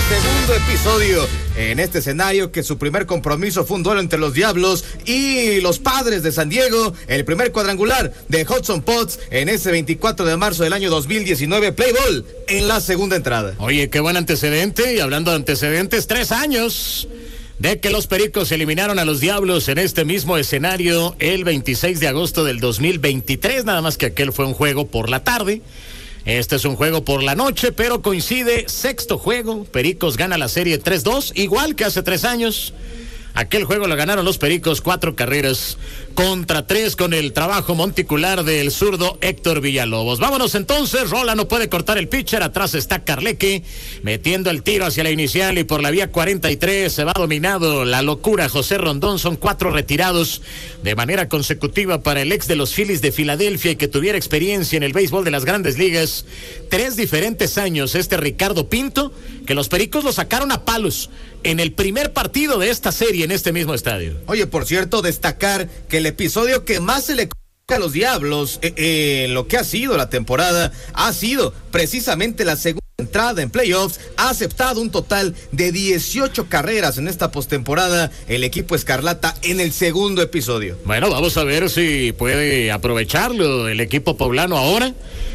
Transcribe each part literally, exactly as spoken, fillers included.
segundo episodio en este escenario que su primer compromiso fue un duelo entre los Diablos y los Padres de San Diego, el primer cuadrangular de Hudson Potts en ese veinticuatro de marzo del año dos mil diecinueve, play ball en la segunda entrada. Oye, qué buen antecedente, y hablando de antecedentes, tres años de que los Pericos eliminaron a los Diablos en este mismo escenario el veintiséis de agosto del dos mil veintitrés, nada más que aquel fue un juego por la tarde. Este es un juego por la noche, pero coincide sexto juego. Pericos gana la serie tres dos, igual que hace tres años. Aquel juego lo ganaron los Pericos cuatro carreras contra tres con el trabajo monticular del zurdo Héctor Villalobos. Vámonos entonces, Rola no puede cortar el pitcher, atrás está Carleque metiendo el tiro hacia la inicial y por la vía cuarenta y tres se va dominado la locura José Rondón. Son cuatro retirados de manera consecutiva para el ex de los Phillies de Filadelfia y que tuviera experiencia en el béisbol de las Grandes Ligas. Tres diferentes años este Ricardo Pinto, que los Pericos lo sacaron a palos en el primer partido de esta serie en este mismo estadio. Oye, por cierto, destacar que el episodio que más se le a los Diablos en eh, eh, lo que ha sido la temporada ha sido precisamente la segunda entrada en playoffs. Ha aceptado un total de dieciocho carreras en esta postemporada el equipo Escarlata en el segundo episodio. Bueno, vamos a ver si puede aprovecharlo el equipo poblano ahora.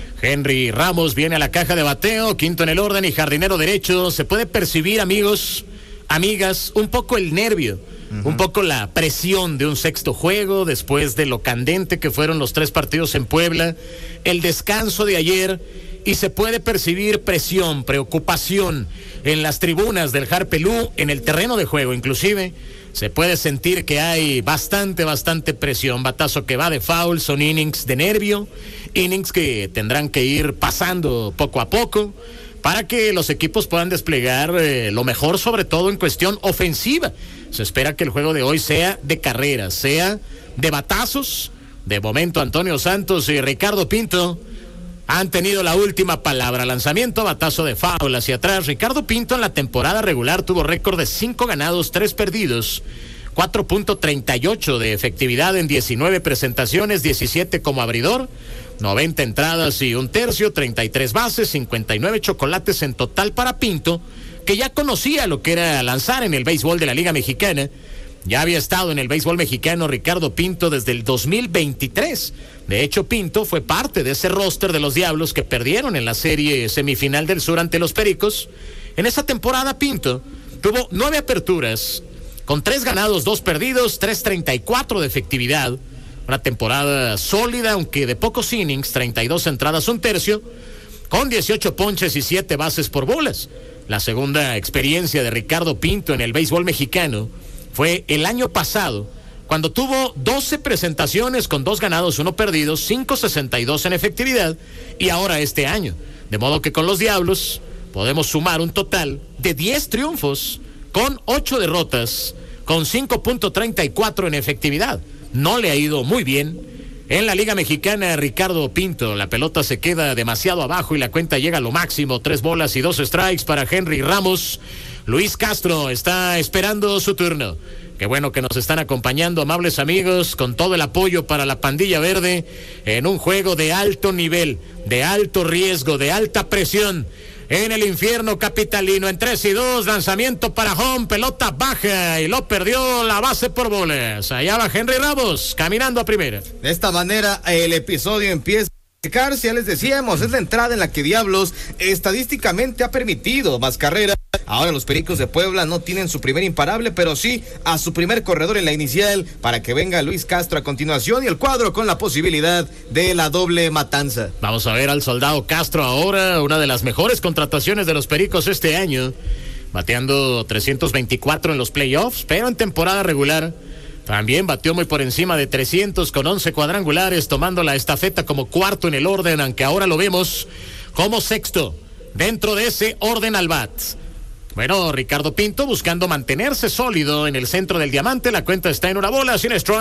Henry Ramos viene a la caja de bateo, quinto en el orden y jardinero derecho. Se puede percibir, amigos, amigas, un poco el nervio, uh-huh. un poco la presión de un sexto juego después de lo candente que fueron los tres partidos en Puebla, el descanso de ayer, y se puede percibir presión, preocupación en las tribunas del Harpelú, en el terreno de juego inclusive. Se puede sentir que hay bastante, bastante presión. Batazo que va de foul, son innings de nervio, innings que tendrán que ir pasando poco a poco para que los equipos puedan desplegar eh, lo mejor, sobre todo en cuestión ofensiva. Se espera que el juego de hoy sea de carreras, sea de batazos. De momento, Antonio Santos y Ricardo Pinto han tenido la última palabra. Lanzamiento, batazo de foul hacia atrás. Ricardo Pinto en la temporada regular tuvo récord de cinco ganados, tres perdidos, cuatro punto treinta y ocho de efectividad en diecinueve presentaciones, diecisiete como abridor, noventa entradas y un tercio, treinta y tres bases, cincuenta y nueve chocolates en total para Pinto, que ya conocía lo que era lanzar en el béisbol de la Liga Mexicana. Ya había estado en el béisbol mexicano Ricardo Pinto desde el dos mil veintitrés. De hecho, Pinto fue parte de ese roster de los Diablos que perdieron en la serie semifinal del Sur ante los Pericos. En esa temporada, Pinto tuvo nueve aperturas, con tres ganados, dos perdidos, tres treinta y cuatro de efectividad. Una temporada sólida, aunque de pocos innings, treinta y dos entradas, un tercio, con dieciocho ponches y siete bases por bolas. La segunda experiencia de Ricardo Pinto en el béisbol mexicano fue el año pasado, cuando tuvo doce presentaciones con dos ganados, uno perdido, cinco sesenta y dos en efectividad, y ahora este año. De modo que con los Diablos podemos sumar un total de diez triunfos con ocho derrotas, con cinco punto treinta y cuatro en efectividad. No le ha ido muy bien en la Liga Mexicana Ricardo Pinto. La pelota se queda demasiado abajo y la cuenta llega a lo máximo. Tres bolas y dos strikes para Henry Ramos. Luis Castro está esperando su turno. Qué bueno que nos están acompañando, amables amigos, con todo el apoyo para la pandilla verde en un juego de alto nivel, de alto riesgo, de alta presión. En el infierno capitalino, en tres y dos, lanzamiento para home, pelota baja y lo perdió la base por bolas. Allá va Henry Ramos, caminando a primera. De esta manera el episodio empieza. Ya les decíamos, es la entrada en la que Diablos estadísticamente ha permitido más carreras. Ahora los Pericos de Puebla no tienen su primer imparable, pero sí a su primer corredor en la inicial para que venga Luis Castro a continuación y el cuadro con la posibilidad de la doble matanza. Vamos a ver al soldado Castro ahora, una de las mejores contrataciones de los Pericos este año, bateando trescientos veinticuatro en los playoffs, pero en temporada regular también batió muy por encima de trescientos con once cuadrangulares, tomando la estafeta como cuarto en el orden, aunque ahora lo vemos como sexto dentro de ese orden al bat. Bueno, Ricardo Pinto buscando mantenerse sólido en el centro del diamante, la cuenta está en una bola, sin strike.